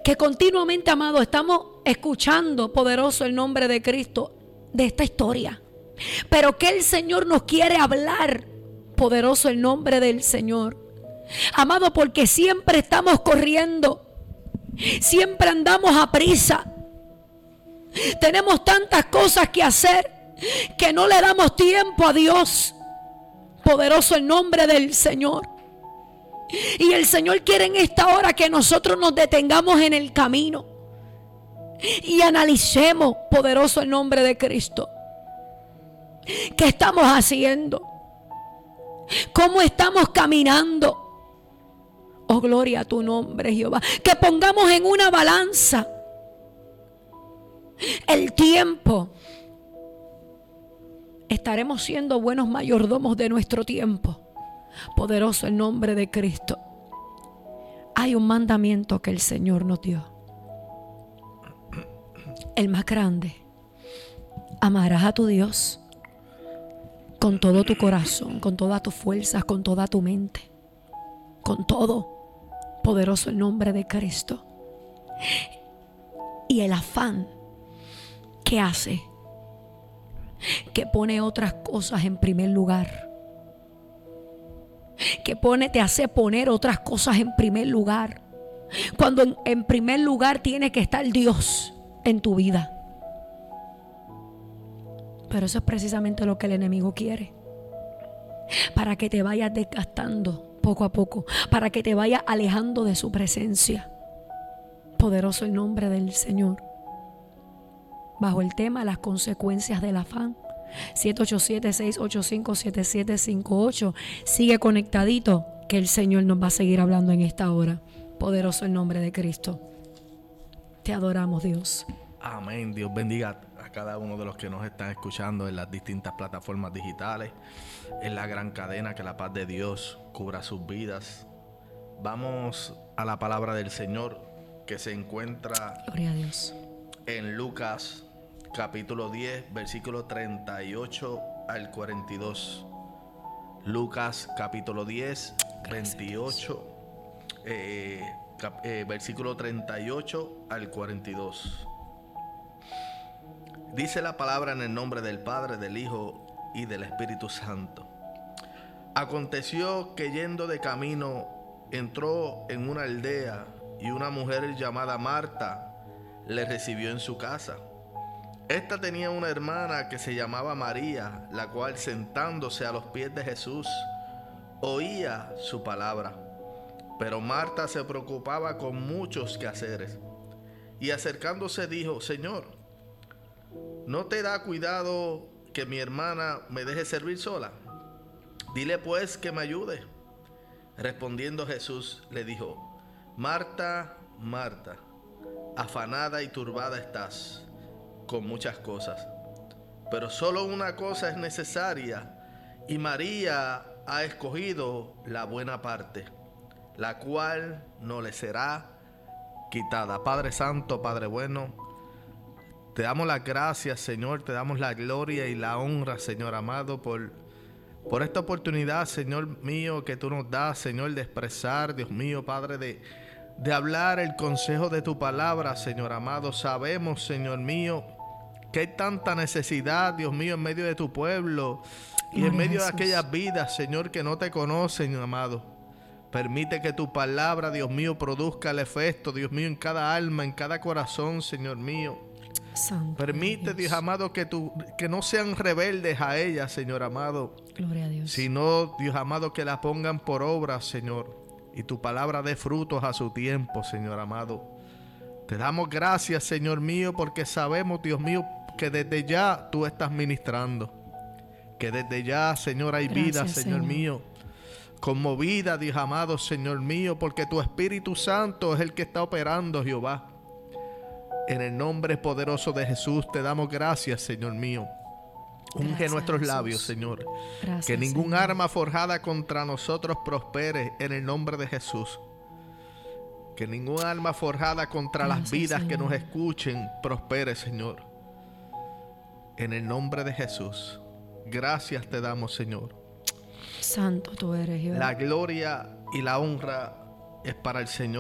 que continuamente, amado, estamos escuchando, poderoso el nombre de Cristo, de esta historia, pero que el Señor nos quiere hablar, poderoso el nombre del Señor, amado, porque siempre estamos corriendo, siempre andamos a prisa, tenemos tantas cosas que hacer que no le damos tiempo a Dios, poderoso el nombre del Señor. Y el Señor quiere en esta hora que nosotros nos detengamos en el camino y analicemos, poderoso el nombre de Cristo, qué estamos haciendo, cómo estamos caminando. Oh, gloria a tu nombre, Jehová. Que pongamos en una balanza el tiempo. Estaremos siendo buenos mayordomos de nuestro tiempo. Poderoso el nombre de Cristo. Hay un mandamiento que el Señor nos dio, el más grande: amarás a tu Dios con todo tu corazón, con todas tus fuerzas, con toda tu mente, con todo. Poderoso el nombre de Cristo. Y el afán que hace, que pone otras cosas en primer lugar, que te hace poner otras cosas en primer lugar, cuando en primer lugar tiene que estar Dios en tu vida. Pero eso es precisamente lo que el enemigo quiere, para que te vayas desgastando poco a poco, para que te vayas alejando de su presencia. Poderoso el nombre del Señor. Bajo el tema las consecuencias del afán, 787-685-7758. Sigue conectadito, que el Señor nos va a seguir hablando en esta hora. Poderoso el nombre de Cristo. Te adoramos, Dios. Amén. Dios bendiga a cada uno de los que nos están escuchando en las distintas plataformas digitales, en la gran cadena. Que la paz de Dios cubra sus vidas. Vamos a la palabra del Señor, que se encuentra, gloria a Dios, en Lucas capítulo 10, versículo 38 al 42. Lucas capítulo 10, 28, versículo 38 al 42. Dice la palabra en el nombre del Padre, del Hijo y del Espíritu Santo. Aconteció que yendo de camino entró en una aldea, y una mujer llamada Marta le recibió en su casa. Esta tenía una hermana que se llamaba María, la cual, sentándose a los pies de Jesús, oía su palabra. Pero Marta se preocupaba con muchos quehaceres, y acercándose dijo: Señor, ¿no te da cuidado que mi hermana me deje servir sola? Dile pues que me ayude. Respondiendo Jesús le dijo: Marta, Marta, afanada y turbada estás con muchas cosas, pero solo una cosa es necesaria, y María ha escogido la buena parte, la cual no le será quitada. Padre Santo, Padre bueno, te damos las gracias, Señor, te damos la gloria y la honra, Señor amado, por esta oportunidad, Señor mío, que tú nos das, Señor, de expresar, Dios mío, Padre, de hablar el consejo de tu palabra, Señor amado. Sabemos, Señor mío, que hay tanta necesidad, Dios mío, en medio de tu pueblo y en medio de aquellas vidas, Señor, que no te conocen, amado. Permite que tu palabra, Dios mío, produzca el efecto, Dios mío, en cada alma, en cada corazón, Señor mío. Santo Permite, Dios amado, que no sean rebeldes a ella, Señor amado. Gloria a Dios. Sino, Dios amado, que la pongan por obra, Señor, y tu palabra dé frutos a su tiempo, Señor amado. Te damos gracias, Señor mío, porque sabemos, Dios mío, que desde ya tú estás ministrando. Que desde ya, Señor, hay vida, Señor mío, conmovida, Dios amado, Señor mío, porque tu Espíritu Santo es el que está operando, Jehová. En el nombre poderoso de Jesús te damos gracias, Señor mío. Unge nuestros labios, Señor. Gracias, que ningún Señor. Arma forjada contra nosotros prospere en el nombre de Jesús. Que ningún arma forjada contra las vidas, Señor, que nos escuchen prospere, Señor. En el nombre de Jesús. Gracias te damos, Señor. Santo tú eres, Jehová. La gloria y la honra es para el Señor.